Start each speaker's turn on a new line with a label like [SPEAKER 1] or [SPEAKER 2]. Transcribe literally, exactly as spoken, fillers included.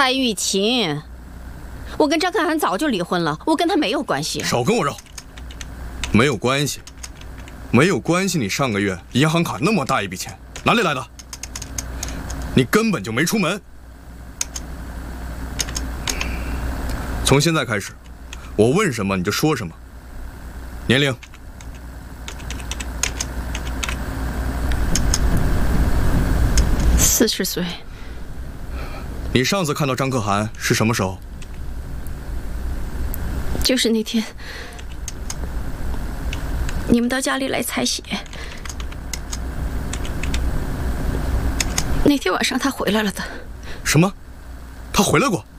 [SPEAKER 1] 潘玉琴，我跟张可涵早就离婚了，我跟他没有关系。
[SPEAKER 2] 少跟我绕，没有关系，没有关系。你上个月银行卡那么大一笔钱，哪里来的？你根本就没出门。从现在开始，我问什么你就说什么。年龄？
[SPEAKER 1] 四十岁。
[SPEAKER 2] 你上次看到张可涵是什么时候？
[SPEAKER 1] 就是那天，你们到家里来采血。那天晚上他回来了的。
[SPEAKER 2] 什么？他回来过？